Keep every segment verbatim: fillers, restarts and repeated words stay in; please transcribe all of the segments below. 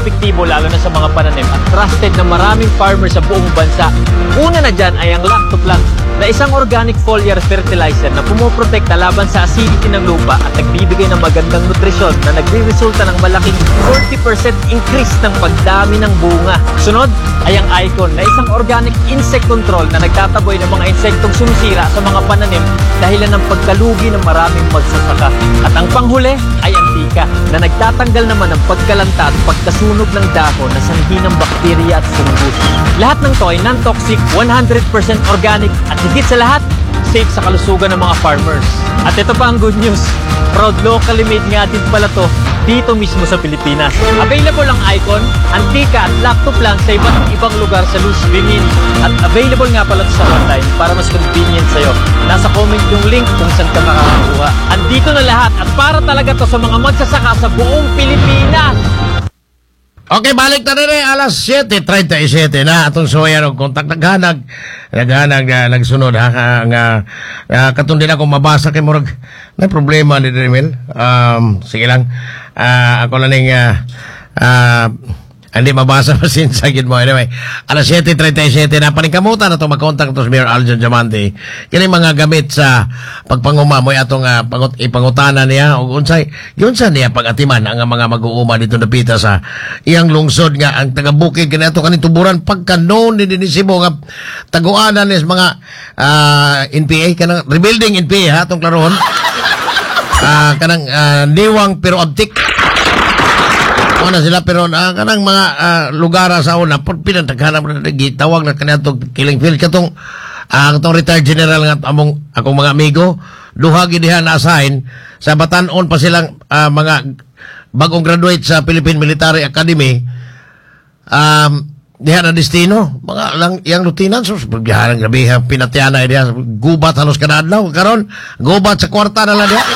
epektibo lalo na sa mga pananim at trusted ng maraming farmers sa buong bansa. Una na dyan ay ang Lactoplan na isang organic foliar fertilizer na pumoprotekta laban sa acidity ng lupa at nagbibigay ng magandang nutrisyon na nagre-resulta ng malaking forty percent increase ng pagdami ng bunga. Sunod ay ang Icon na isang organic insect control na nagtataboy ng mga insektong sumisira sa mga pananim dahilan ng pagkalugi ng maraming magsasaka. At ang panghuli ay Antica na nagtatanggal naman ng pagkalanta at pagkasunog ng dahon na sanhi ng bakterya at fungus. Lahat ng to ay non-toxic, one hundred percent organic at higit sa lahat, safe sa kalusugan ng mga farmers. At ito pa ang good news, proud locally made nga din pala to dito mismo sa Pilipinas. Available ang Icon, Antica at Lactoplan sa iba't ibang lugar sa Luz Vimin. At available nga pala to sa online para mas convenient sa'yo. Nasa comment yung link kung saan ka makakakuha. Andito na lahat at para talaga to sa mga magsasaka sa buong Pilipinas. Okay, balik na rin eh, alas siyete thirty-seven na atong suwayan og kontak naghanag naghanag na nagsunod ha nga uh, katong din ako mabasa kay murag na problema ni Dremel. Um sige lang. Uh, ako lang ning uh, uh, hindi mabasa masin sa gid mo. Anyway, alas siyete thirty-seven na paningkamutan ato mag-contact to si Mayor Aljon Diamante. Kini mga gamit sa pagpanguma mo atong uh, pangut ipangutana niya ug unsay yun sa niya pagatiman ang mga mag-uuma dito napita sa iyang lungsod nga ang taga-bukid kani ato kaning tuburan pagkanon ni Dinisibo nga taguanan is mga uh, N P A kanang rebuilding N P A ha atong klarohon. uh, kanang uh, niwang pero abtik na sila pero uh, kanang mga uh, lugar sa una pinataghanap na gitawag na kanatong killing field katong ang uh, retired general nga among akong mga amigo duha gid diha na assign sa Batanon pa silang uh, mga bagong graduate sa Philippine Military Academy um diha na destino mga lang yang lieutenant so biyahan gabi pinatiana diha gubat halos kada adlaw karon gubat sa kwarta na lang diha.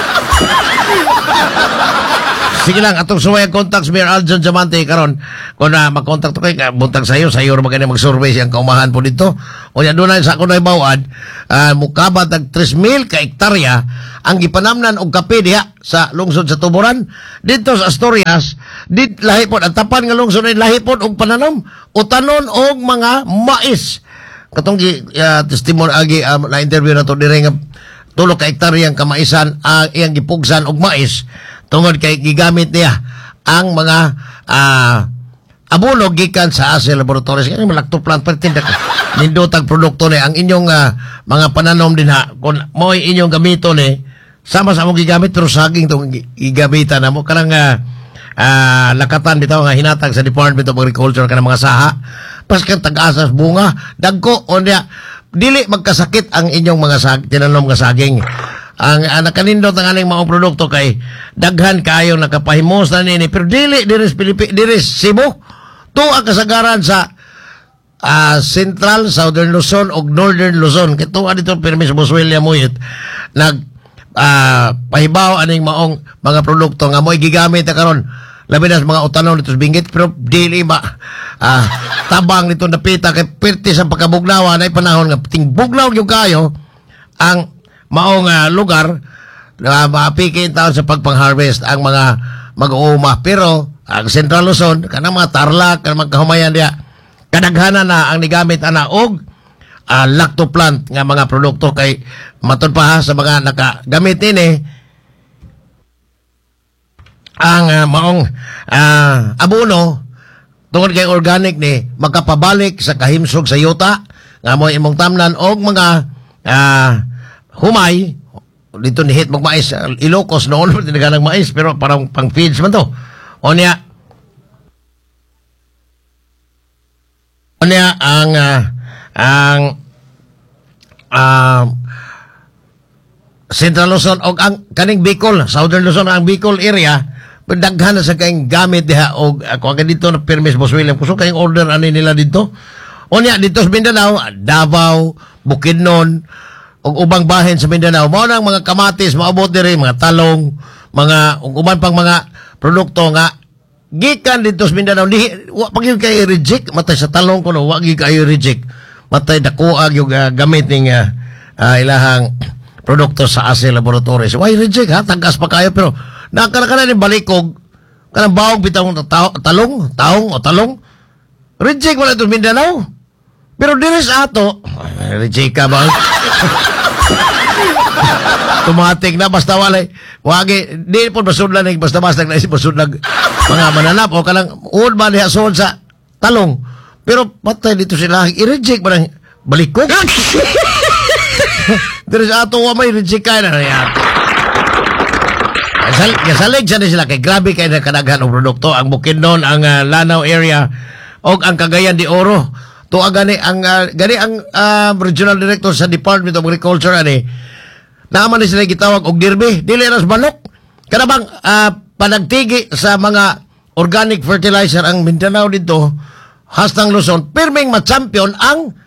Sige lang, atong suway contact Mayor Aljon Diamante karon kung na mag-contact ko kay buntag sayo, sayo ra magani mag-survey siyang kaumahan po dito. O yan doon sa kunay bawad, uh, mukabat ang three mil ka hektarya ang gipanamnan og kape diha sa lungsod sa Tuburan. Dito sa Asturias, dit lahi pod ang tapan nga lungsod ay lahi pod og pananom, utanon og mga mais. Katong uh, testimony agi uh, na interview na to dire nga tulo ka hektarya ang kamaisan ang uh, iyang gipugsan og mais. Tungod kay gigamit niya ang mga uh, abono gikan sa Ace Laboratories kay Lactoplan pertindak nindotag produkto ni ang inyong uh, mga pananom din ha kun mo inyong gamito ni sama sa among gigamit pero saging tong gigamitan namo kanang uh, uh, lakatan bitaw nga hinatag sa Department of Agriculture kanang mga saha paskan tag-asas bunga dagko onya dili magkasakit ang inyong mga sag tinanom nga saging. Ang uh, nakanindot ang aning mga produkto kay daghan kayo nakapahimos na nini pero dili diris Pilipi diris Cebu to ang kasagaran sa uh, Central, Southern Luzon ug Northern Luzon kay tuwa dito permis Boss William Muyit nag uh, pahibaw aning maong mga produkto nga mo'y gigamit karon labi na sa mga utanon dito sa Benguet pero dili ba uh, tabang nito napita kay perti sa pagkabugnawa na panahon nga tingbugnaw gyud kayo ang maong uh, lugar na uh, mapikin taon sa pagpang-harvest ang mga mag-uuma pero ang Central Luzon kanang mga Tarlac kanang magkahumayan diya kadaghanan na ang nigamit ana og uh, Lactoplan nga mga produkto kay matud pa ha sa mga nakagamit ini ang uh, maong uh, abono tungod kay organic ni makapabalik sa kahimsog sa yuta nga mo imong tamnan og mga uh, humay dito ni hit magmais Ilocos noon tinaganang mais pero parang pang feeds man to onya onya ang uh, ang uh, Central Luzon og ang kaning Bicol Southern Luzon ang Bicol area daghan na sa kayong gamit diha og ako uh, dito na permis Boss William kuso kayong order ani nila dito onya dito sa Mindanao Davao Bukidnon og ubang bahin sa Mindanao mao nang mga kamatis maabot diri mga talong mga ug uban pang mga produkto nga gikan dito sa Mindanao di wa pa gyud kay reject matay sa talong kuno wa gyud kay reject matay dakuha gyud uh, gamit ning uh, uh, ilahang produkto sa Ace Laboratories why reject ha tagas pa kayo pero nakalakala ni balikog kanang bawang bitang ta- talong, taong o talong. Reject wala ito Mindanao. Pero diri sa ato, ay, reject ka ba? Tumatik na basta walay. Wagi, di po masudlan ng basta-basta na isip masudlag mga mananap o kanang uod ba niya suod sa talong. Pero patay dito sila, i-reject ba ng balikog? Diri sa ato wa may reject ka na yan. Gasal, gasalig siya sila kay grabe kay na kadaghan og produkto ang Bukidnon, ang uh, Lanao area o ang Cagayan de Oro. Tuwa gani ang uh, gani ang uh, regional director sa Department of Agriculture ani. Naaman ni sila gitawag og dirbe, dili ras manok. Kada bang uh, panagtigi sa mga organic fertilizer ang Mindanao dito, hastang Luzon, pirming ma-champion ang